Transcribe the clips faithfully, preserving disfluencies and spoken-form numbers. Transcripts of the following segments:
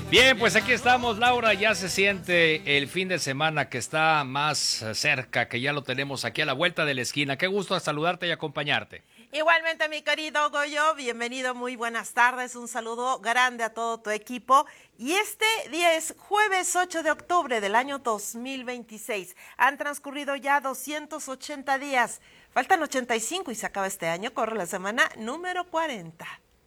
Bien, pues aquí estamos, Laura, ya se siente el fin de semana que está más cerca, que ya lo tenemos aquí a la vuelta de la esquina. Qué gusto saludarte y acompañarte. Igualmente, mi querido Goyo, bienvenido, muy buenas tardes, un saludo grande a todo tu equipo. Y este día es jueves ocho de octubre del año dos mil veintiséis. Han transcurrido ya doscientos ochenta días, faltan ochenta y cinco y se acaba este año, corre la semana número cuarenta.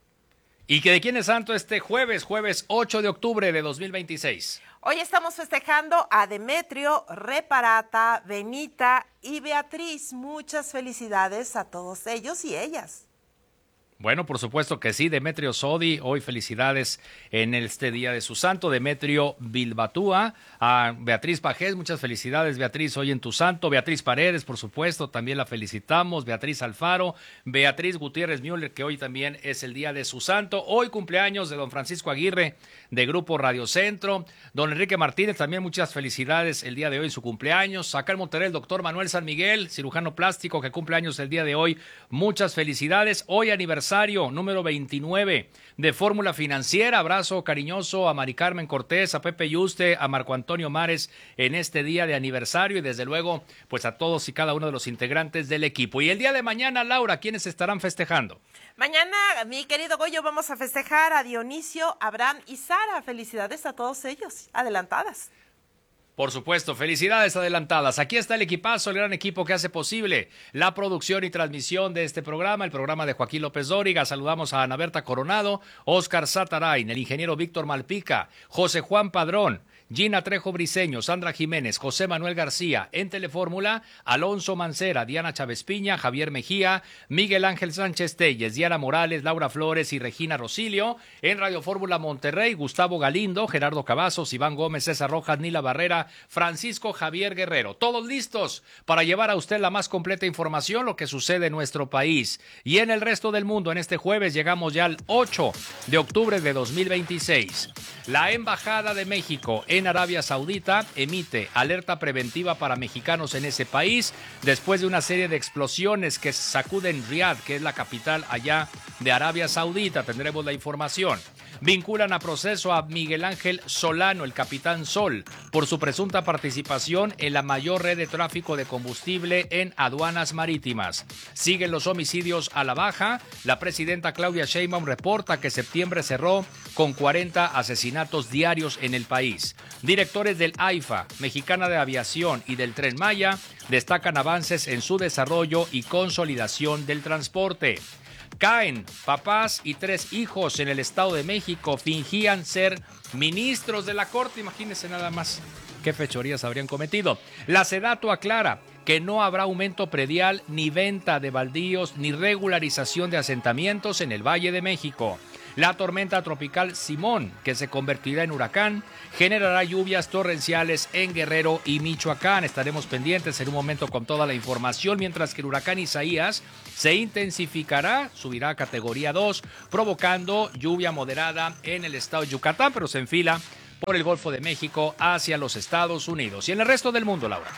¿Y que de quién es santo este jueves, jueves ocho de octubre de dos mil veintiséis? Hoy estamos festejando a Demetrio, Reparata, Benita y Beatriz. Muchas felicidades a todos ellos y ellas. Bueno, por supuesto que sí, Demetrio Sodi, hoy felicidades en este día de su santo, Demetrio Bilbatúa, a Beatriz Pajés, muchas felicidades Beatriz, hoy en tu santo, Beatriz Paredes, por supuesto, también la felicitamos, Beatriz Alfaro, Beatriz Gutiérrez Müller, que hoy también es el día de su santo, hoy cumpleaños de don Francisco Aguirre, de Grupo Radio Centro, don Enrique Martínez, también muchas felicidades el día de hoy en su cumpleaños, acá en Monterrey el doctor Manuel San Miguel, cirujano plástico, que cumpleaños el día de hoy, muchas felicidades, hoy aniversario número veintinueve de Fórmula Financiera. Abrazo cariñoso a Mari Carmen Cortés, a Pepe Yuste, a Marco Antonio Mares en este día de aniversario y desde luego pues a todos y cada uno de los integrantes del equipo. Y el día de mañana, Laura, ¿quiénes estarán festejando? Mañana, mi querido Goyo, vamos a festejar a Dionisio, Abraham y Sara. Felicidades a todos ellos, adelantadas. Por supuesto, felicidades adelantadas. Aquí está el equipazo, el gran equipo que hace posible la producción y transmisión de este programa, el programa de Joaquín López Dóriga. Saludamos a Ana Berta Coronado, Óscar Satarain, el ingeniero Víctor Malpica, José Juan Padrón, Gina Trejo Briceño, Sandra Jiménez, José Manuel García, en Telefórmula, Alonso Mancera, Diana Chávez Piña, Javier Mejía, Miguel Ángel Sánchez Telles, Diana Morales, Laura Flores y Regina Rosilio, en Radio Fórmula Monterrey, Gustavo Galindo, Gerardo Cavazos, Iván Gómez, César Rojas, Nila Barrera, Francisco Javier Guerrero, todos listos para llevar a usted la más completa información, lo que sucede en nuestro país y en el resto del mundo. En este jueves llegamos ya al ocho de octubre de dos mil veintiséis. La Embajada de México en Arabia Saudita emite alerta preventiva para mexicanos en ese país después de una serie de explosiones que sacuden Riad, que es la capital allá de Arabia Saudita. Tendremos la información. Vinculan a proceso a Miguel Ángel Solano, el Capitán Sol, por su presunta participación en la mayor red de tráfico de combustible en aduanas marítimas. Siguen los homicidios a la baja. La presidenta Claudia Sheinbaum reporta que septiembre cerró con cuarenta asesinatos diarios en el país. Directores del AIFA, Mexicana de Aviación y del Tren Maya destacan avances en su desarrollo y consolidación del transporte. Caen papás y tres hijos en el Estado de México, fingían ser ministros de la Corte, imagínense nada más qué fechorías habrían cometido. La Sedato aclara que no habrá aumento predial, ni venta de baldíos, ni regularización de asentamientos en el Valle de México. La tormenta tropical Simón, que se convertirá en huracán, generará lluvias torrenciales en Guerrero y Michoacán. Estaremos pendientes en un momento con toda la información, mientras que el huracán Isaías se intensificará, subirá a categoría dos, provocando lluvia moderada en el estado de Yucatán, pero se enfila por el Golfo de México hacia los Estados Unidos. Y en el resto del mundo, Laura.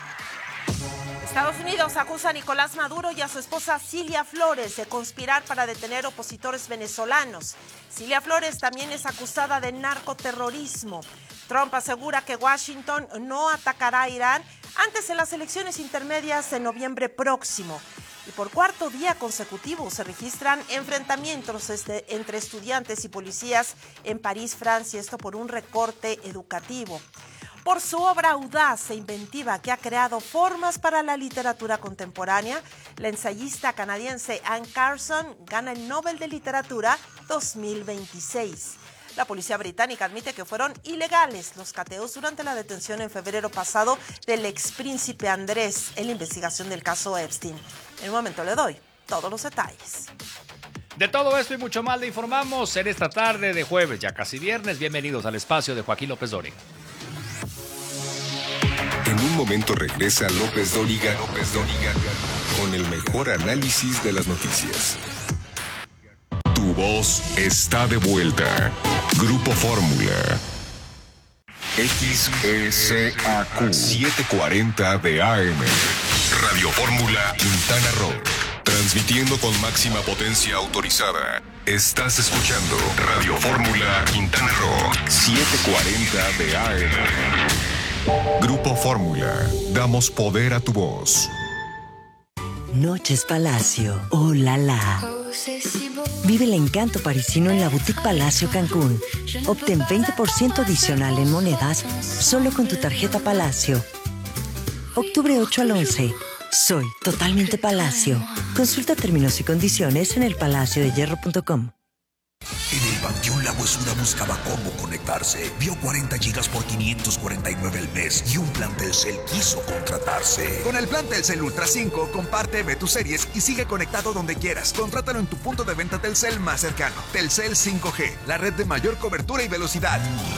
Estados Unidos acusa a Nicolás Maduro y a su esposa Cilia Flores de conspirar para detener opositores venezolanos. Cilia Flores también es acusada de narcoterrorismo. Trump asegura que Washington no atacará a Irán antes de las elecciones intermedias de noviembre próximo. Y por cuarto día consecutivo se registran enfrentamientos este, entre estudiantes y policías en París, Francia, esto por un recorte educativo. Por su obra audaz e inventiva que ha creado formas para la literatura contemporánea, la ensayista canadiense Anne Carson gana el Nobel de Literatura dos mil veintiséis. La policía británica admite que fueron ilegales los cateos durante la detención en febrero pasado del expríncipe Andrés en la investigación del caso Epstein. En un momento le doy todos los detalles. De todo esto y mucho más le informamos en esta tarde de jueves, ya casi viernes. Bienvenidos al espacio de Joaquín López Dóriga. En un momento regresa López Dóriga, López Dóriga, con el mejor análisis de las noticias. Tu voz está de vuelta. Grupo Fórmula. X S A Q setecientos cuarenta de A M. Radio Fórmula Quintana Roo. Transmitiendo con máxima potencia autorizada. Estás escuchando Radio Fórmula Quintana Roo. setecientos cuarenta de A M. Grupo Fórmula. Damos poder a tu voz. Noches Palacio. Oh la la. Vive el encanto parisino en la Boutique Palacio Cancún. Obtén veinte por ciento adicional en monedas solo con tu tarjeta Palacio. Octubre ocho al once. Soy totalmente Palacio. Consulta términos y condiciones en el palacio de hierro punto com. En el Panteón La Huesuda buscaba cómo conectarse. Vio cuarenta gigas por quinientos cuarenta y nueve al mes y un plan Telcel quiso contratarse. Con el plan Telcel Ultra cinco, comparte, ve tus series y sigue conectado donde quieras. Contrátalo en tu punto de venta Telcel más cercano. Telcel cinco G, la red de mayor cobertura y velocidad.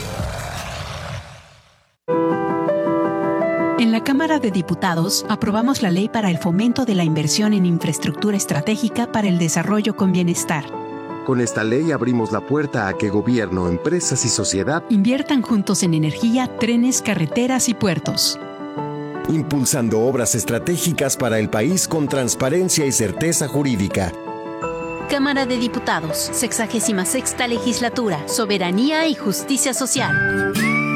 En la Cámara de Diputados aprobamos la ley para el fomento de la inversión en infraestructura estratégica para el desarrollo con bienestar. Con esta ley abrimos la puerta a que gobierno, empresas y sociedad inviertan juntos en energía, trenes, carreteras y puertos. Impulsando obras estratégicas para el país con transparencia y certeza jurídica. Cámara de Diputados, sexagésima sexta legislatura, soberanía y justicia social.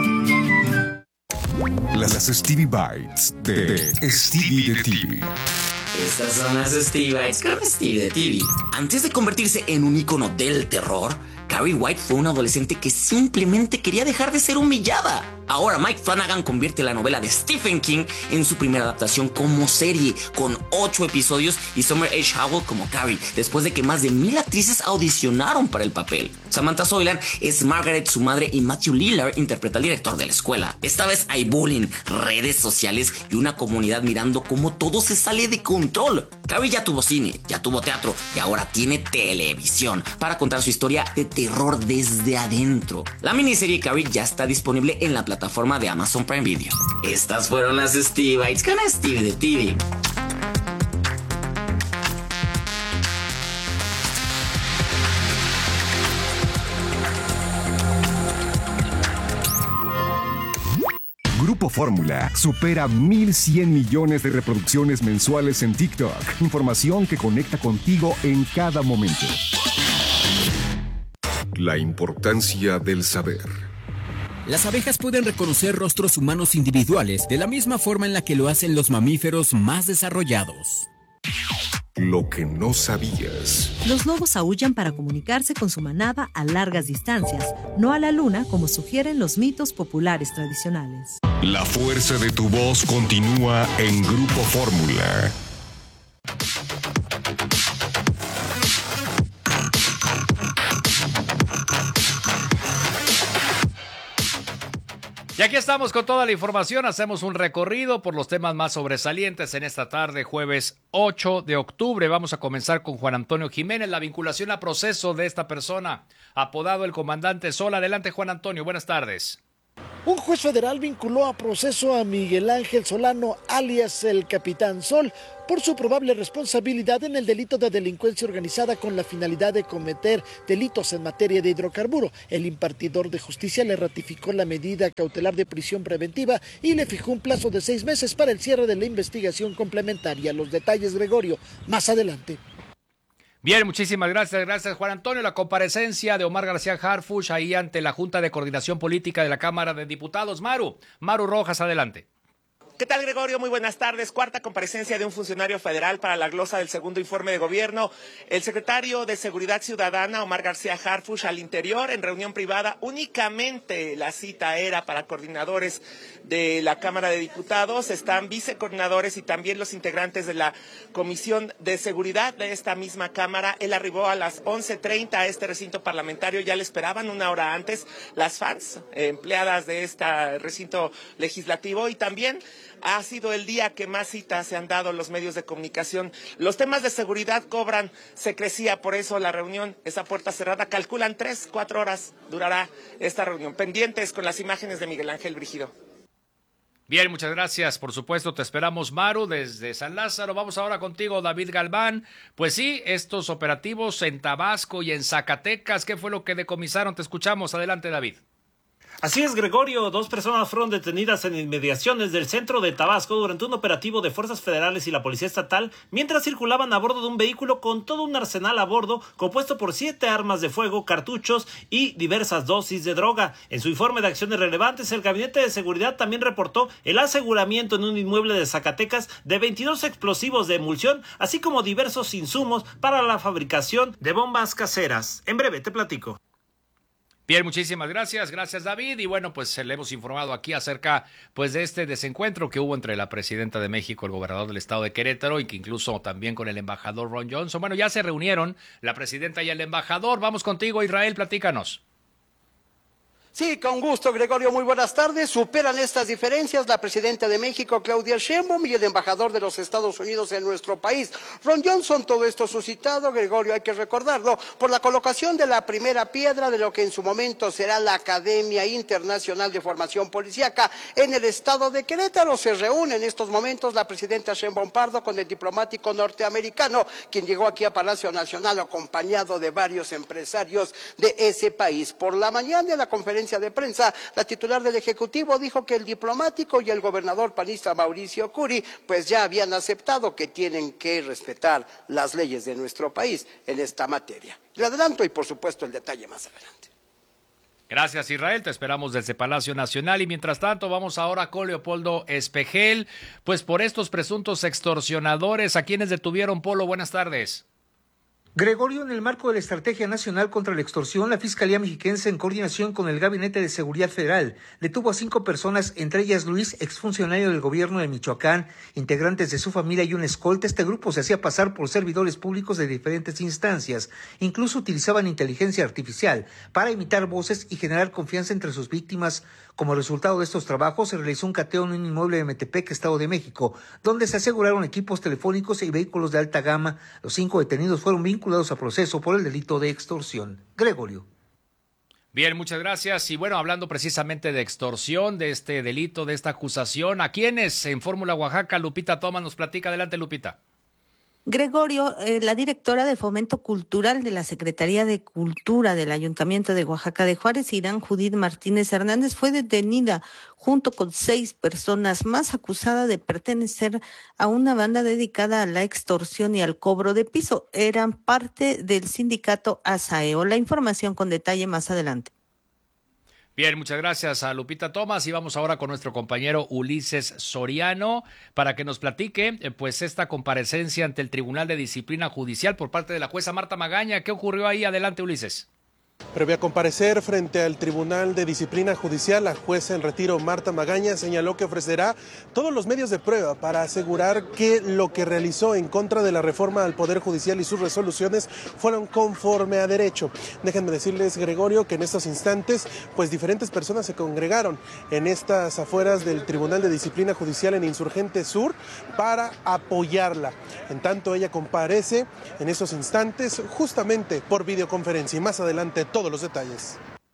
Las Stevie Bites de Stevie de T V. Estas son las Stevie Bites con Stevie de T V. Antes de convertirse en un ícono del terror, Carrie White fue una adolescente que simplemente quería dejar de ser humillada. Ahora Mike Flanagan convierte la novela de Stephen King en su primera adaptación como serie, con ocho episodios y Summer H. Howell como Carrie, después de que más de mil actrices audicionaron para el papel. Samantha Soilan es Margaret, su madre, y Matthew Lillard interpreta al director de la escuela. Esta vez hay bullying, redes sociales y una comunidad mirando cómo todo se sale de control. Carrie ya tuvo cine, ya tuvo teatro y ahora tiene televisión para contar su historia de terror desde adentro. La miniserie Carrie ya está disponible en la plataforma de Amazon Prime Video. Estas fueron las Stevie Bites con Stevie de T V. Grupo Fórmula supera mil cien millones de reproducciones mensuales en TikTok. Información que conecta contigo en cada momento. La importancia del saber. Las abejas pueden reconocer rostros humanos individuales de la misma forma en la que lo hacen los mamíferos más desarrollados. Lo que no sabías. Los lobos aúllan para comunicarse con su manada a largas distancias, no a la luna como sugieren los mitos populares tradicionales. La fuerza de tu voz continúa en Grupo Fórmula. Y aquí estamos con toda la información, hacemos un recorrido por los temas más sobresalientes en esta tarde, jueves ocho de octubre. Vamos a comenzar con Juan Antonio Jiménez, la vinculación a proceso de esta persona, apodado el Comandante Sol. Adelante, Juan Antonio, buenas tardes. Un juez federal vinculó a proceso a Miguel Ángel Solano, alias el Capitán Sol, por su probable responsabilidad en el delito de delincuencia organizada con la finalidad de cometer delitos en materia de hidrocarburo. El impartidor de justicia le ratificó la medida cautelar de prisión preventiva y le fijó un plazo de seis meses para el cierre de la investigación complementaria. Los detalles, Gregorio, más adelante. Bien, muchísimas gracias, gracias Juan Antonio. La comparecencia de Omar García Harfuch ahí ante la Junta de Coordinación Política de la Cámara de Diputados. Maru, Maru Rojas, adelante. ¿Qué tal, Gregorio? Muy buenas tardes. Cuarta comparecencia de un funcionario federal para la glosa del segundo informe de gobierno. El secretario de Seguridad Ciudadana, Omar García Harfuch, al interior, en reunión privada. Únicamente la cita era para coordinadores de la Cámara de Diputados. Están vicecoordinadores y también los integrantes de la Comisión de Seguridad de esta misma Cámara. Él arribó a las once treinta a este recinto parlamentario. Ya le esperaban una hora antes las fans, eh, empleadas de este recinto legislativo, y también ha sido el día que más citas se han dado los medios de comunicación. Los temas de seguridad cobran secrecía, por eso la reunión es a puerta cerrada. Calculan tres, cuatro horas durará esta reunión. Pendientes con las imágenes de Miguel Ángel Brígido. Bien, muchas gracias. Por supuesto, te esperamos, Maru, desde San Lázaro. Vamos ahora contigo, David Galván. Pues sí, estos operativos en Tabasco y en Zacatecas, ¿qué fue lo que decomisaron? Te escuchamos. Adelante, David. Así es, Gregorio. Dos personas fueron detenidas en inmediaciones del centro de Tabasco durante un operativo de fuerzas federales y la policía estatal mientras circulaban a bordo de un vehículo con todo un arsenal a bordo compuesto por siete armas de fuego, cartuchos y diversas dosis de droga. En su informe de acciones relevantes, el Gabinete de Seguridad también reportó el aseguramiento en un inmueble de Zacatecas de veintidós explosivos de emulsión, así como diversos insumos para la fabricación de bombas caseras. En breve te platico. Bien, muchísimas gracias, gracias David, y bueno, pues le hemos informado aquí acerca pues de este desencuentro que hubo entre la presidenta de México, el gobernador del estado de Querétaro, y que incluso también con el embajador Ron Johnson. Bueno, ya se reunieron la presidenta y el embajador. Vamos contigo, Israel, platícanos. Sí, con gusto, Gregorio, muy buenas tardes. Superan estas diferencias la presidenta de México, Claudia Sheinbaum, y el embajador de los Estados Unidos en nuestro país, Ron Johnson. Todo esto suscitado, Gregorio, hay que recordarlo, por la colocación de la primera piedra de lo que en su momento será la Academia Internacional de Formación Policíaca en el estado de Querétaro. Se reúne en estos momentos la presidenta Sheinbaum Pardo con el diplomático norteamericano, quien llegó aquí a Palacio Nacional acompañado de varios empresarios de ese país. Por la mañana, en la conferencia de prensa, la titular del Ejecutivo dijo que el diplomático y el gobernador panista Mauricio Curi pues ya habían aceptado que tienen que respetar las leyes de nuestro país en esta materia. Le adelanto y por supuesto el detalle más adelante. Gracias, Israel, te esperamos desde Palacio Nacional. Y mientras tanto, vamos ahora con Leopoldo Espejel, pues por estos presuntos extorsionadores, ¿a quienes detuvieron, Polo? Buenas tardes. Gregorio, en el marco de la Estrategia Nacional contra la Extorsión, la Fiscalía Mexiquense, en coordinación con el Gabinete de Seguridad Federal, detuvo a cinco personas, entre ellas Luis, exfuncionario del gobierno de Michoacán, integrantes de su familia y un escolta. Este grupo se hacía pasar por servidores públicos de diferentes instancias. Incluso utilizaban inteligencia artificial para imitar voces y generar confianza entre sus víctimas. Como resultado de estos trabajos, se realizó un cateo en un inmueble de Metepec, Estado de México, donde se aseguraron equipos telefónicos y vehículos de alta gama. Los cinco detenidos fueron vinculados a proceso por el delito de extorsión. Gregorio. Bien, muchas gracias. Y bueno, hablando precisamente de extorsión, de este delito, de esta acusación, ¿a quiénes en Fórmula Oaxaca? Lupita Thomas nos platica. Adelante, Lupita. Gregorio, eh, la directora de Fomento Cultural de la Secretaría de Cultura del Ayuntamiento de Oaxaca de Juárez, Irán Judith Martínez Hernández, fue detenida junto con seis personas más, acusada de pertenecer a una banda dedicada a la extorsión y al cobro de piso. Eran parte del sindicato ASAEO. La información con detalle más adelante. Bien, muchas gracias a Lupita Thomas, y vamos ahora con nuestro compañero Ulises Soriano para que nos platique eh, pues esta comparecencia ante el Tribunal de Disciplina Judicial por parte de la jueza Marta Magaña. ¿Qué ocurrió ahí? Adelante, Ulises. Previo a comparecer frente al Tribunal de Disciplina Judicial, la jueza en retiro Marta Magaña señaló que ofrecerá todos los medios de prueba para asegurar que lo que realizó en contra de la reforma al Poder Judicial y sus resoluciones fueron conforme a derecho. Déjenme decirles, Gregorio, que en estos instantes, pues diferentes personas se congregaron en estas afueras del Tribunal de Disciplina Judicial en Insurgente Sur para apoyarla. En tanto, ella comparece en estos instantes justamente por videoconferencia, y más adelante todos los detalles.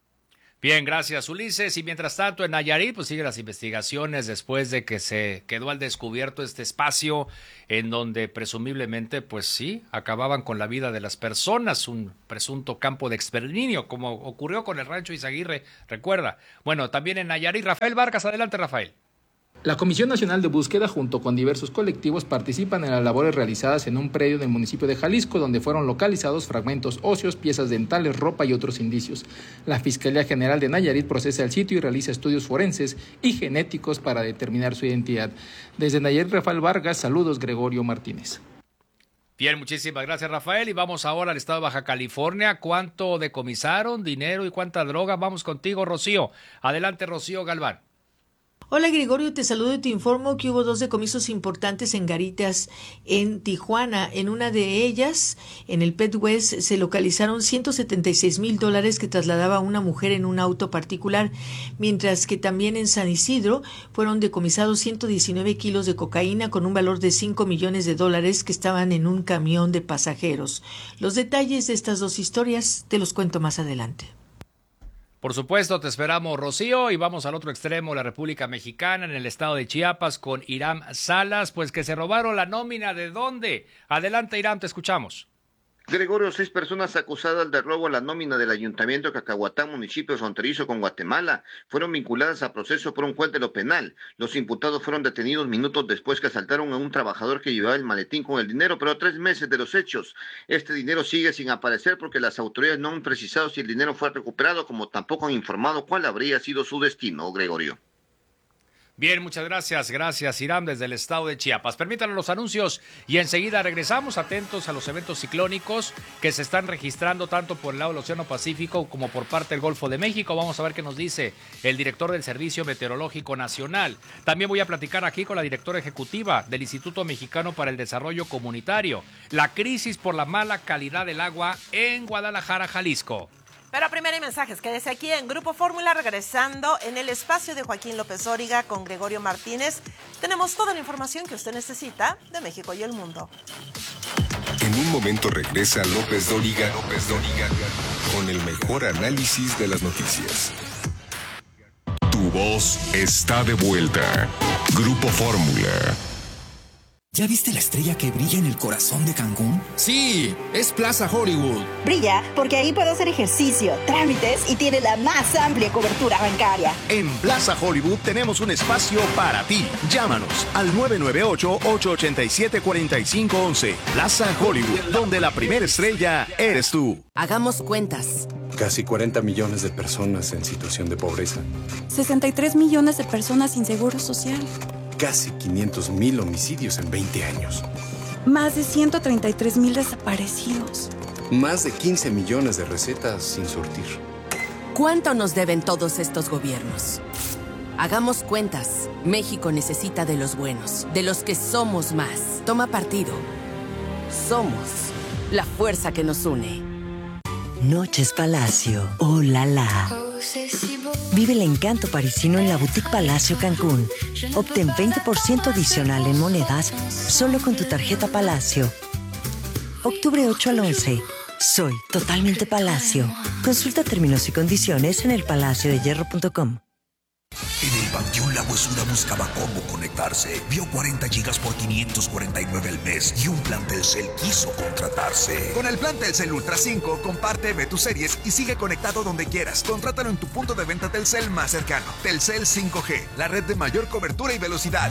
Bien, gracias, Ulises. Y mientras tanto, en Nayarit, pues siguen las investigaciones después de que se quedó al descubierto este espacio en donde presumiblemente, pues sí, acababan con la vida de las personas, un presunto campo de exterminio, como ocurrió con el rancho Izaguirre, recuerda. Bueno, también en Nayarit, Rafael Vargas. Adelante, Rafael. La Comisión Nacional de Búsqueda, junto con diversos colectivos, participan en las labores realizadas en un predio del municipio de Jalisco, donde fueron localizados fragmentos óseos, piezas dentales, ropa y otros indicios. La Fiscalía General de Nayarit procesa el sitio y realiza estudios forenses y genéticos para determinar su identidad. Desde Nayarit, Rafael Vargas, saludos, Gregorio Martínez. Bien, muchísimas gracias, Rafael. Y vamos ahora al estado de Baja California. ¿Cuánto decomisaron? ¿Dinero y cuánta droga? Vamos contigo, Rocío. Adelante, Rocío Galván. Hola Gregorio, te saludo y te informo que hubo dos decomisos importantes en garitas en Tijuana. En una de ellas, en el Pet West, se localizaron ciento setenta y seis mil dólares que trasladaba una mujer en un auto particular, mientras que también en San Isidro fueron decomisados ciento diecinueve kilos de cocaína con un valor de cinco millones de dólares que estaban en un camión de pasajeros. Los detalles de estas dos historias te los cuento más adelante. Por supuesto, te esperamos, Rocío, y vamos al otro extremo, la República Mexicana, en el estado de Chiapas, con Irán Salas, pues que se robaron la nómina. ¿De dónde? Adelante, Irán, te escuchamos. Gregorio, seis personas acusadas de robo a la nómina del Ayuntamiento de Cacahuatán, municipio fronterizo con Guatemala, fueron vinculadas a proceso por un juez de lo penal. Los imputados fueron detenidos minutos después que asaltaron a un trabajador que llevaba el maletín con el dinero, pero a tres meses de los hechos. Este dinero sigue sin aparecer porque las autoridades no han precisado si el dinero fue recuperado, como tampoco han informado cuál habría sido su destino, Gregorio. Bien, muchas gracias. Gracias, Irán, desde el estado de Chiapas. Permítanme los anuncios y enseguida regresamos, atentos a los eventos ciclónicos que se están registrando tanto por el lado del Océano Pacífico como por parte del Golfo de México. Vamos a ver qué nos dice el director del Servicio Meteorológico Nacional. También voy a platicar aquí con la directora ejecutiva del Instituto Mexicano para el Desarrollo Comunitario. La crisis por la mala calidad del agua en Guadalajara, Jalisco. Pero primero hay mensajes. Quédese aquí en Grupo Fórmula, regresando en el espacio de Joaquín López Dóriga con Gregorio Martínez. Tenemos toda la información que usted necesita de México y el mundo. En un momento regresa López Dóriga, López Dóriga, con el mejor análisis de las noticias. Tu voz está de vuelta. Grupo Fórmula. ¿Ya viste la estrella que brilla en el corazón de Cancún? Sí, es Plaza Hollywood. Brilla porque ahí puedo hacer ejercicio, trámites y tiene la más amplia cobertura bancaria. En Plaza Hollywood tenemos un espacio para ti. Llámanos al nueve nueve ocho, ocho ocho siete, cuatro cinco uno uno. Plaza Hollywood, donde la primera estrella eres tú. Hagamos cuentas. Casi cuarenta millones de personas en situación de pobreza. sesenta y tres millones de personas sin seguro social. Casi quinientos mil homicidios en veinte años. Más de ciento treinta y tres mil desaparecidos. Más de quince millones de recetas sin surtir. ¿Cuánto nos deben todos estos gobiernos? Hagamos cuentas. México necesita de los buenos, de los que somos más. Toma partido. Somos la fuerza que nos une. Noches Palacio. Oh, la, la. Vive el encanto parisino en la Boutique Palacio Cancún. Obtén veinte por ciento adicional en monedas solo con tu tarjeta Palacio. Octubre ocho al once. Soy totalmente Palacio. Consulta términos y condiciones en el palacio de hierro punto com. En el Panteón La Huesuda buscaba cómo conectarse. Vio cuarenta gigas por quinientos cuarenta y nueve al mes y un plan Telcel quiso contratarse. Con el plan Telcel Ultra cinco, comparte, ve tus series y sigue conectado donde quieras. Contrátalo en tu punto de venta Telcel más cercano. Telcel cinco G, la red de mayor cobertura y velocidad.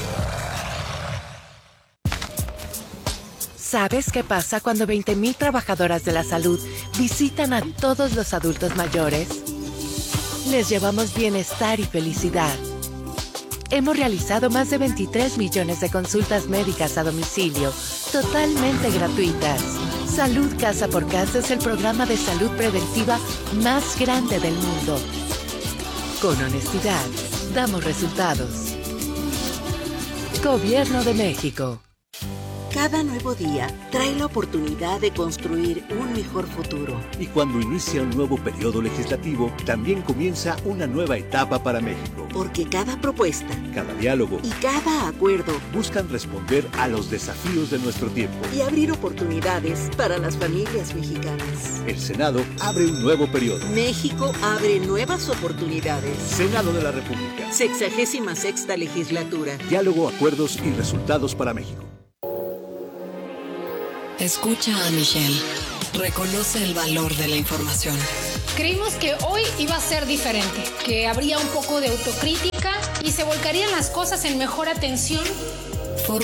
¿Sabes qué pasa cuando veinte mil trabajadoras de la salud visitan a todos los adultos mayores? Les llevamos bienestar y felicidad. Hemos realizado más de veintitrés millones de consultas médicas a domicilio, totalmente gratuitas. Salud Casa por Casa es el programa de salud preventiva más grande del mundo. Con honestidad, damos resultados. Gobierno de México. Cada nuevo día trae la oportunidad de construir un mejor futuro. Y cuando inicia un nuevo periodo legislativo, también comienza una nueva etapa para México. Porque cada propuesta, cada diálogo y cada acuerdo buscan responder a los desafíos de nuestro tiempo y abrir oportunidades para las familias mexicanas. El Senado abre un nuevo periodo. México abre nuevas oportunidades. Senado de la República. Sexagésima sexta legislatura. Diálogo, acuerdos y resultados para México. Escucha a Michelle. Reconoce el valor de la información. Creímos que hoy iba a ser diferente, que habría un poco de autocrítica y se volcarían las cosas en mejor atención